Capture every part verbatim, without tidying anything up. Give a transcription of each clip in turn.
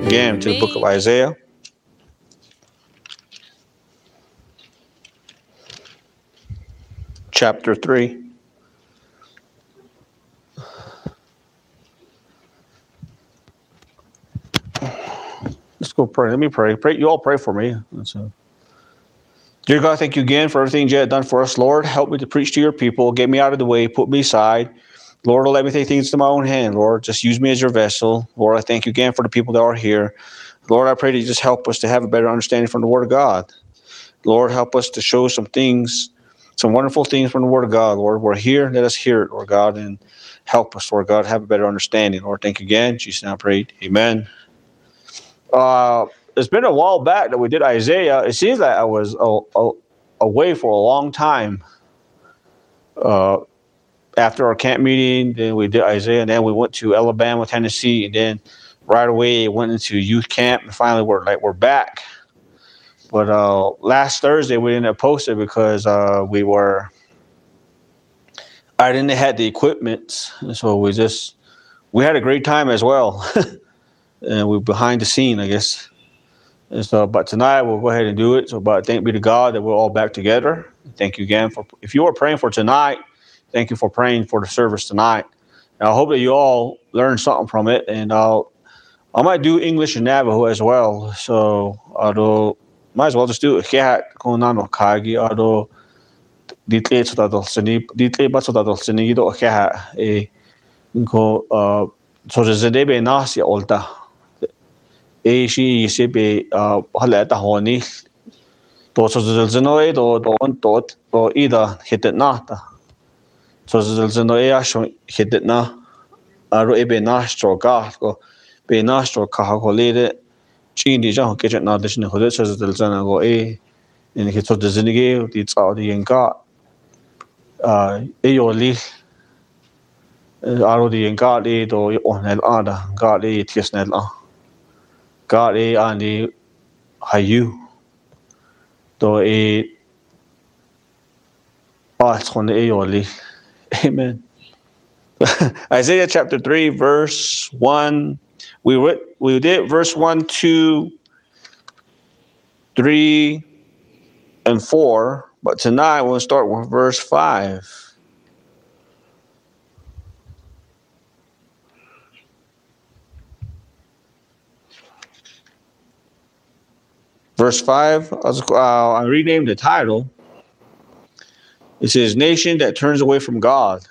again to the book of Isaiah. Chapter three. Let's go pray. Let me pray. Pray. You all pray for me. So, dear God, thank you again for everything you have done for us, Lord. Help me to preach to your people. Get me out of the way. Put me aside. Lord, don't let me take things to my own hand, Lord. Just use me as your vessel. Lord, I thank you again for the people that are here. Lord, I pray that you just help us to have a better understanding from the Word of God. Lord, help us to show some things, some wonderful things from the Word of God, Lord. We're here. Let us hear it, Lord God, and help us, Lord God, have a better understanding. Lord, thank you again. Jesus, now pray. Amen. Uh, it's been a while back that we did Isaiah. It seems like I was uh, uh, away for a long time. Uh, After our camp meeting, then we did Isaiah, and then we went to Alabama, Tennessee, and then right away went into youth camp, and finally we're like we're back. But uh, last Thursday we didn't post it because uh, we were I didn't have the equipment, and so we just we had a great time as well, and we're behind the scene, I guess. And so, but tonight we'll go ahead and do it. So, but thank be to God that we're all back together. Thank you again for if you are praying for tonight. Thank you for praying for the service tonight. And I hope that you all learned something from it. And I'll, I might do English and Navajo as well. So, although, might as well just do it. Kaya kung nano kagi, although, ditle sa dadal sini, ditle ba sa dadal sini ito kaya eh, ko so zede be nasi olta. Eh, she sibe halata honi. To so zenoe to to to to ida hitet nata. So zilzino ea shon hidit na aro ebe nastro ga go be nastro ka ho lede chindi ja ho ke na dishne ho de so zilzana go e in ke so zinige di tsao di yenga uh e yo li aro di yenga le do onel ada ga le tiesnel a ga le ani hayu do e ba tson e yo li. Amen. Isaiah chapter three, verse one. We went, we did verse one, two, three, and four. But tonight we'll start with verse five. Verse five. Uh, I renamed the title. It says, "Nation that turns away from God."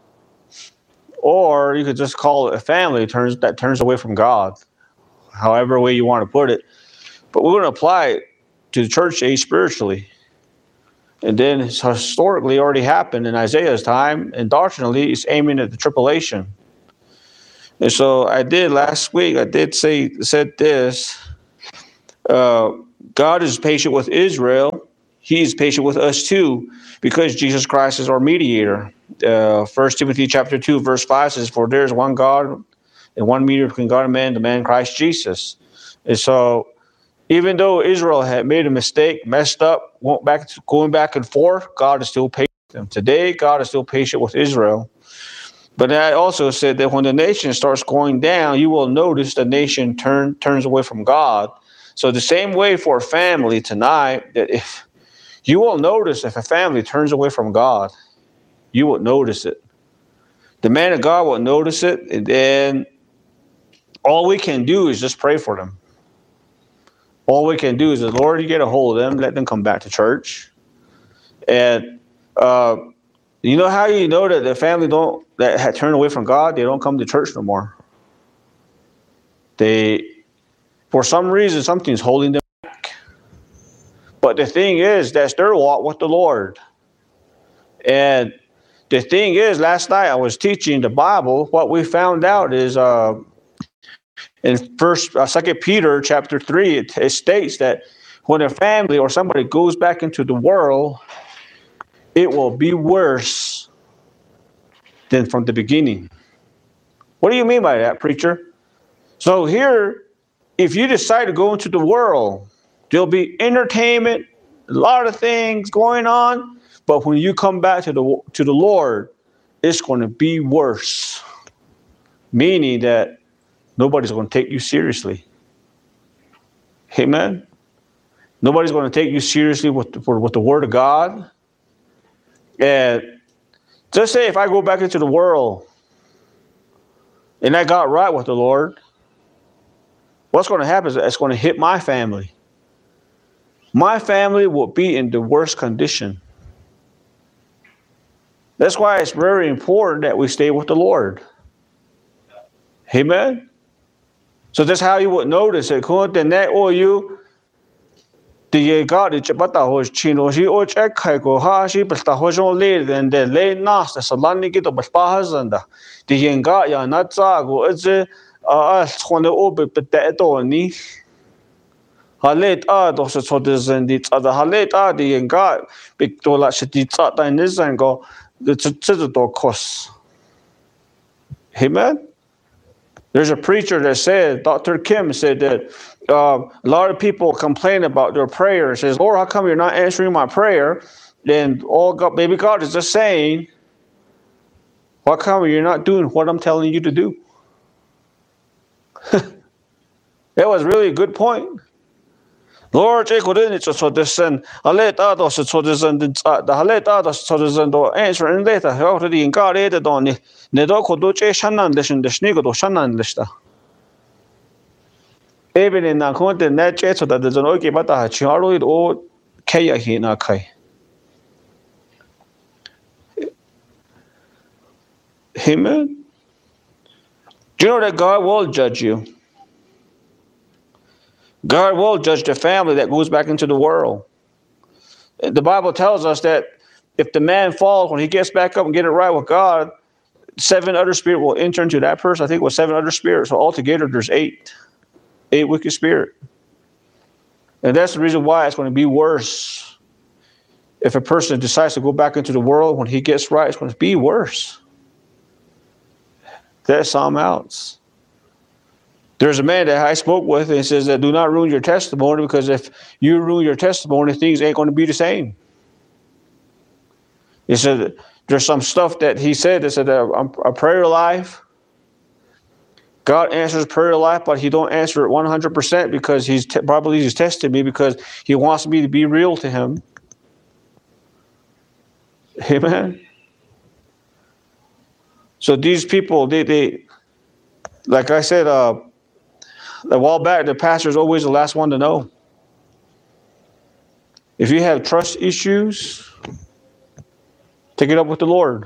Or you could just call it a family turns that turns away from God, however way you want to put it. But we're going to apply it to the church age spiritually. And then it's historically already happened in Isaiah's time, and doctrinally it's aiming at the tribulation. And so I did last week, I did say said this, uh, God is patient with Israel. He's patient with us too, because Jesus Christ is our mediator. Uh, First Timothy chapter two, verse five says, "For there is one God and one mediator between God and man, the man Christ Jesus." And so, even though Israel had made a mistake, messed up, went back, going back and forth, God is still patient with them. Today, God is still patient with Israel. But I also said that when the nation starts going down, you will notice the nation turn turns away from God. So the same way for a family tonight, that if you will notice if a family turns away from God, you will notice it. The man of God will notice it, and then all we can do is just pray for them. All we can do is, the Lord, you get a hold of them, let them come back to church. And uh, you know how you know that the family don't that had turned away from God, they don't come to church no more. They, for some reason, something's holding them back. But the thing is, that's their walk with the Lord. And the thing is, last night I was teaching the Bible. What we found out is, uh, in First, uh, Second Peter chapter three, it, it states that when a family or somebody goes back into the world, it will be worse than from the beginning. What do you mean by that, preacher? So here, if you decide to go into the world, there'll be entertainment, a lot of things going on. But when you come back to the to the Lord, it's going to be worse. Meaning that nobody's going to take you seriously. Amen. Nobody's going to take you seriously with the, with the word of God. And just say if I go back into the world and I got right with the Lord, what's going to happen is it's going to hit my family. My family will be in the worst condition. That's why it's very important that we stay with the Lord. Amen. So that's how you would notice it. Kung tenet o you the God the chapata hos chino shi o check ko ha shi basta hojon le and the le nas the salani ki to baspa hazanda. The yenga ya natsa go is a khone o be pete to ni. Halet a do so so des and the other halet a the yenga big to la shiti tsata in this and go the to cost. Amen. There's a preacher that said, Doctor Kim said that uh, a lot of people complain about their prayer. Says, Lord, how come you're not answering my prayer? Then all God, maybe God is just saying, how come you're not doing what I'm telling you to do? That was really a good point. Lord, I couldn't so this and I let others so this and the let others so this and answer and later already in God aided on it. Nedo could do Shannon listen the snigger or Shannon lista. Even in a content net jet so that there's an okay but a chiaroid or Kaya hina kai. Amen. Do you know that God will judge you? God will judge the family that goes back into the world. The Bible tells us that if the man falls, when he gets back up and get it right with God, seven other spirits will enter into that person. I think it was seven other spirits. So altogether, there's eight. Eight wicked spirits. And that's the reason why it's going to be worse. If a person decides to go back into the world, when he gets right, it's going to be worse. That's something else. There's a man that I spoke with and he says that do not ruin your testimony because if you ruin your testimony, things ain't going to be the same. He said there's some stuff that he said that said a, a prayer life. God answers prayer life, but he don't answer it one hundred percent because he's te- probably he's testing me because he wants me to be real to him. Amen. So these people, they, they like I said, uh, a while back, the pastor is always the last one to know. If you have trust issues, take it up with the Lord.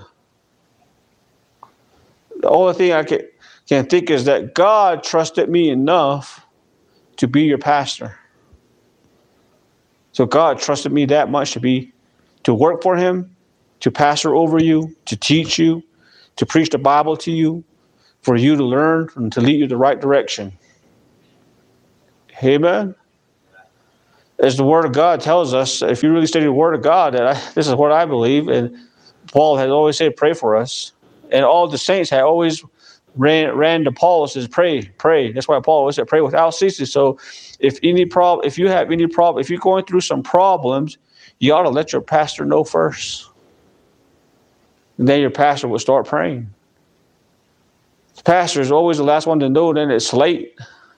The only thing I can, can think is that God trusted me enough to be your pastor. So God trusted me that much to be, to work for him, to pastor over you, to teach you, to preach the Bible to you, for you to learn and to lead you the right direction. Amen. As the Word of God tells us, if you really study the Word of God, that I, this is what I believe, and Paul has always said, pray for us. And all the saints had always ran, ran to Paul and says, pray, pray. That's why Paul always said, pray without ceasing. So if any problem, if you have any problem, if you're going through some problems, you ought to let your pastor know first. And then your pastor will start praying. The pastor is always the last one to know, then it's late.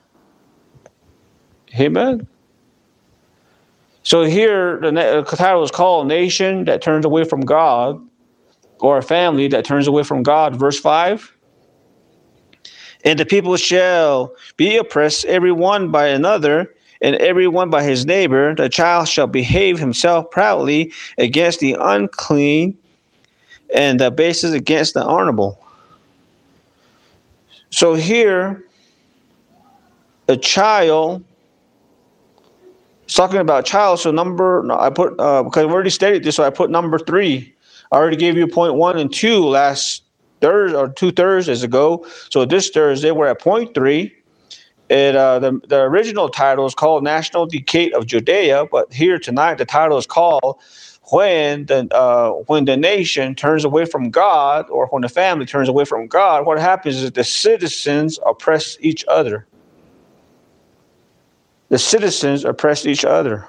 Amen. So here, the title is called Nation That Turns Away from God, or a family that turns away from God. Verse five. And the people shall be oppressed, every one by another, and every one by his neighbor. The child shall behave himself proudly against the unclean, and the basis against the honorable. So here, a child, it's talking about child. So number, no, I put, uh, because I've already stated this, so I put number three. I already gave you point one and two last Thursday or two Thursdays ago. So this Thursday, we're at point three. It, uh, the, the original title is called National Decay of Judea, but here tonight, the title is called When the, uh, when the nation turns away from God, or when the family turns away from God, what happens is the citizens oppress each other. The citizens oppress each other.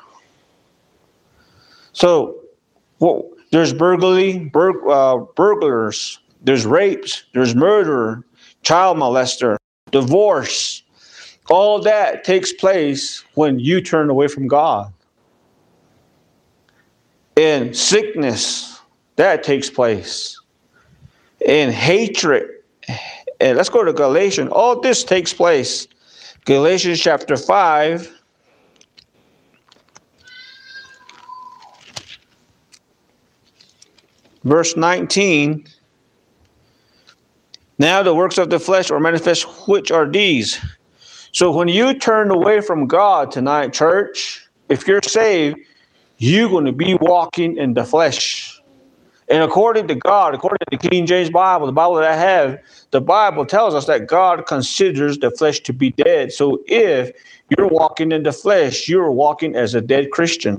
So, well, there's burglary, bur- uh, burglars, there's rapes, there's murder, child molester, divorce, All that takes place when you turn away from God. In sickness, that takes place. In hatred, and let's go to Galatians. All this takes place. Galatians chapter five. Verse nineteen. Now the works of the flesh are manifest, which are these. So when you turn away from God tonight, church, if you're saved, you're going to be walking in the flesh. And according to God, according to the King James Bible, the Bible that I have, the Bible tells us that God considers the flesh to be dead. So if you're walking in the flesh, you're walking as a dead Christian.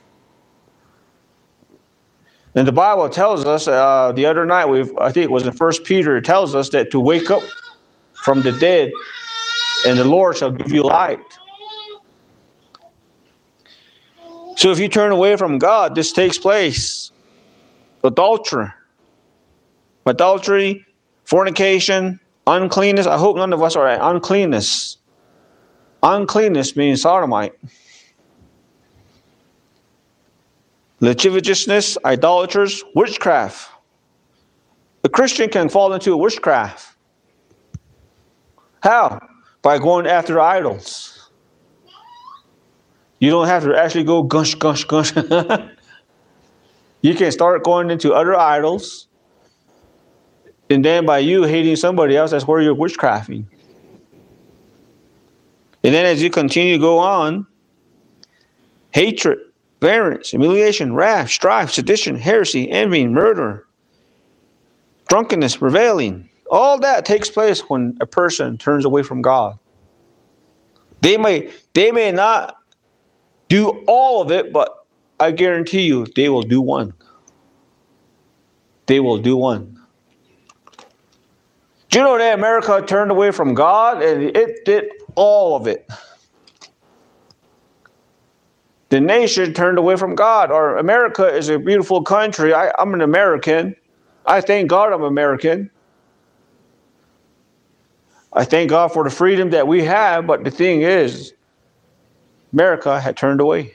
And the Bible tells us, uh, the other night, we've, I think it was in First Peter, it tells us that to wake up from the dead, and the Lord shall give you light. So if you turn away from God, this takes place. Adultery, adultery, fornication, uncleanness. I hope none of us are at uncleanness. Uncleanness means sodomite. Lasciviousness, idolaters, witchcraft. A Christian can fall into witchcraft. How? By going after idols. You don't have to actually go gush, gush, gush. You can start going into other idols. And then by you hating somebody else, that's where you're witchcrafting. And then as you continue to go on, hatred, variance, humiliation, wrath, strife, sedition, heresy, envy, murder, drunkenness, reveling. All that takes place when a person turns away from God. They may, they may not do all of it, but I guarantee you they will do one. They will do one. Do you know that America turned away from God and it did all of it? The nation turned away from God. Or America is a beautiful country. I, I'm an American. I thank God I'm American. I thank God for the freedom that we have, but the thing is, America had turned away.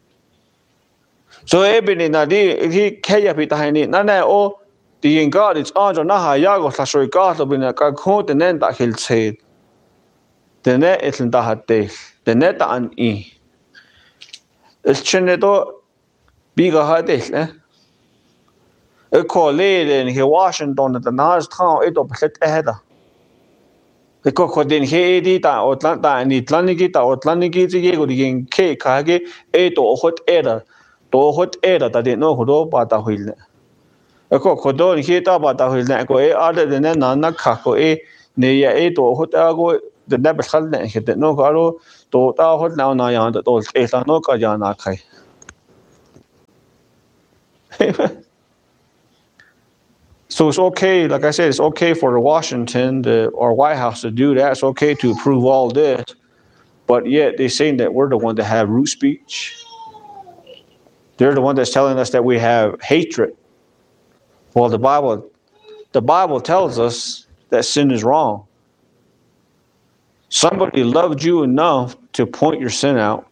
So everything that he kaya pitahin na na o the God it's on na ha yago sa soy God to bina ka ko the nen da hil said. The net is in the hot day. The net an e. It's chinedo biga hot day, eh? A call lady in he Washington at the Nas town it up set ahead. The coco din he edita or Atlanta and Atlantic or Atlantic Diego the cake kage eight or hot error. To hot error that they know who but a wheel. A coco don't hit about a wheel go other than an anakaco e near eight or hot ago the never suddenly hit no garo to hot now nayan that old eight no kajanakai. So it's okay, like I said, it's okay for Washington the, or White House to do that. It's okay to approve all this. But yet they're saying that we're the one that have root speech. They're the one that's telling us that we have hatred. Well, the Bible, the Bible tells us that sin is wrong. Somebody loved you enough to point your sin out.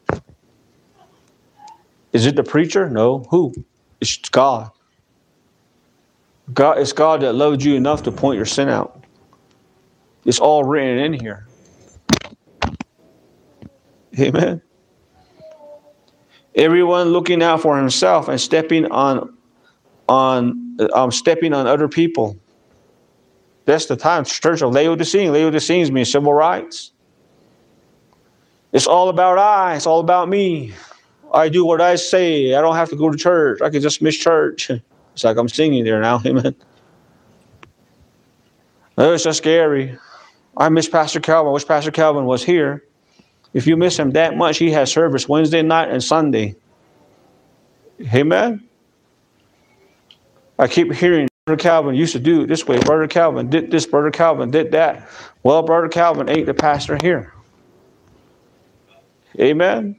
Is it the preacher? No. Who? It's God. God, it's God that loved you enough to point your sin out. It's all written in here. Amen. Everyone looking out for himself and stepping on, on, um, stepping on other people. That's the time. Church of Laodicean. Laodiceans means civil rights. It's all about I. It's all about me. I do what I say. I don't have to go to church. I can just miss church. It's like I'm singing there now. Amen. Oh, it's just scary. I miss Pastor Calvin. I wish Pastor Calvin was here. If you miss him that much, he has service Wednesday night and Sunday. Amen. I keep hearing Brother Calvin used to do it this way. Brother Calvin did this. Brother Calvin did that. Well, Brother Calvin ain't the pastor here. Amen.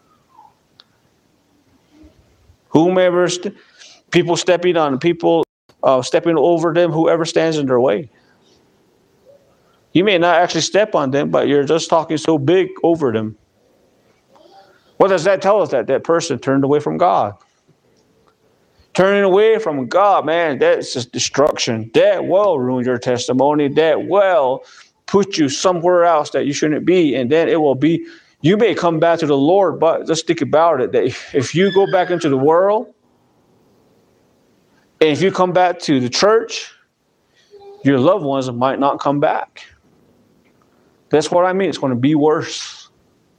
Whomever, st- people stepping on people uh, stepping over them, whoever stands in their way. You may not actually step on them, but you're just talking so big over them. What does that tell us? That that person turned away from God. Turning away from God, man, that's just destruction. That will ruin your testimony. That will put you somewhere else that you shouldn't be. And then it will be, you may come back to the Lord, but just think about it, that if, if you go back into the world, and if you come back to the church, your loved ones might not come back. That's what I mean. It's going to be worse.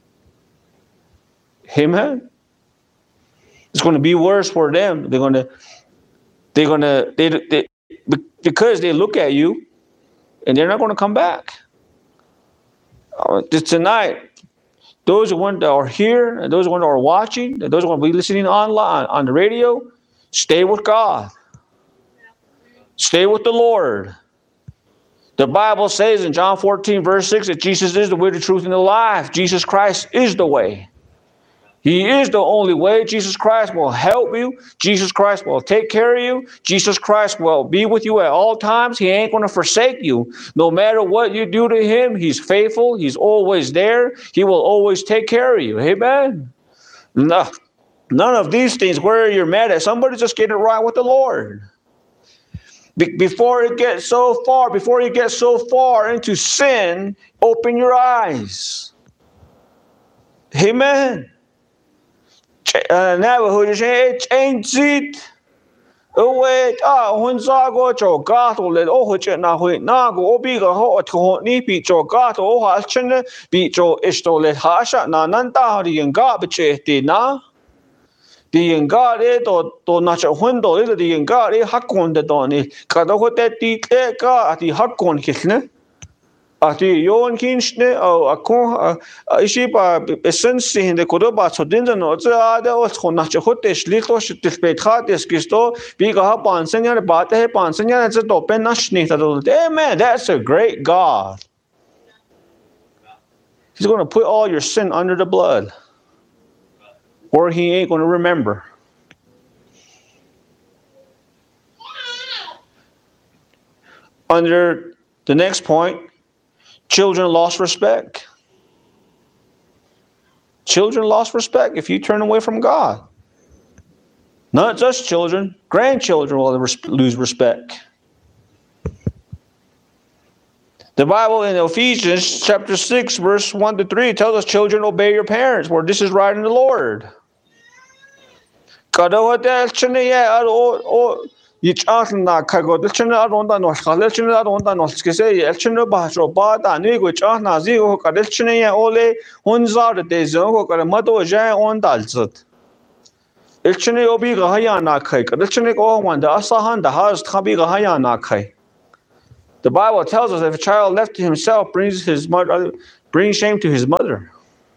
Amen. It's going to be worse for them. They're going to, they're going to, they, they, because they look at you, and they're not going to come back. Uh, tonight, those one that are here, and those one that are watching, and those one be listening online on the radio, stay with God. Stay with the Lord. The Bible says in John fourteen, verse six, that Jesus is the way, the truth, and the life. Jesus Christ is the way. He is the only way. Jesus Christ will help you. Jesus Christ will take care of you. Jesus Christ will be with you at all times. He ain't going to forsake you. No matter what you do to him, he's faithful. He's always there. He will always take care of you. Amen. No, none of these things where you're mad at somebody, just get it right with the Lord. Be- before it gets so far, before you get so far into sin, open your eyes. Amen. Navajo just change it. Wait, ah, when Zago Jogato let Ohochena Hui Nago Obiga Ho Tony beat Jogato Ohachina beat Jo Isto let Hasha Nananta the Yangabiche Dina. The Yangari to not a window, the Yangari Hakon the Donny, Kadohote Tika at the Hakon Kisne. Ati yon kinshne o akon ishipa esensi hinde kodoba sodinda no za da os khonache khote shlito shtilpet khates kisto biga ha pansenya baate he pansenya ze to pen nashni ta do. Amen. That's a great God. He's going to put all your sin under the blood, or he ain't going to remember. Under the next point, children lost respect. Children lost respect if you turn away from God. Not just children, grandchildren will lose respect. The Bible in Ephesians chapter six, verse one to three tells us, children, obey your parents, for this is right in the Lord. Yichana kago dilchana ronda no khalchana ronda no skese elchana bahro bada ni go chana zi go kadilchana ya ole hunzar de zo go kar mado ja on dalzat elchana obi ga hayana khai kadilchana go wanda asahan da has khabi ga hayana khai. The Bible tells us that if a child left to himself brings his mother brings shame to his mother.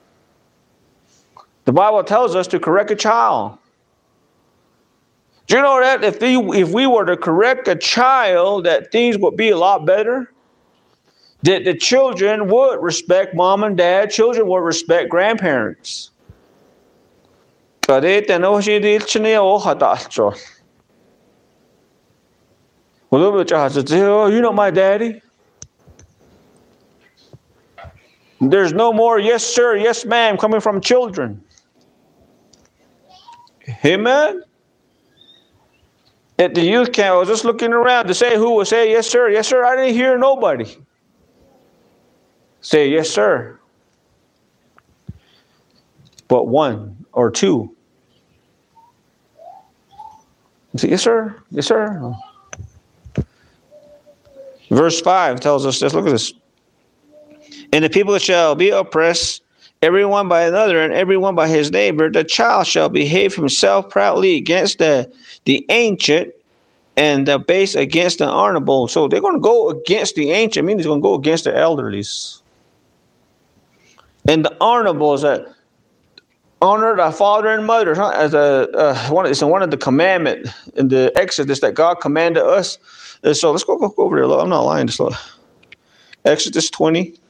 The Bible tells us to correct a child. Do you know that if, the, if we were to correct a child, that things would be a lot better? That the children would respect mom and dad, children would respect grandparents. You know my daddy? There's no more yes sir, yes ma'am coming from children. Amen? At the youth camp, I was just looking around to say who would say, yes, sir, yes, sir. I didn't hear nobody say, yes, sir. But one or two. Say, yes, sir, yes, sir. Verse five tells us this. Look at this. And the people shall be oppressed, everyone by another, and everyone by his neighbor. The child shall behave himself proudly against the the ancient, and the base against the honorable. So they're going to go against the ancient. I mean, they're going to go against the elderlies. And the honorable is that honor thy father and mother. As a uh, one, it's in one of the commandment in the Exodus that God commanded us. And so let's go, go, go over there. I'm not lying. Just look. Exodus twenty.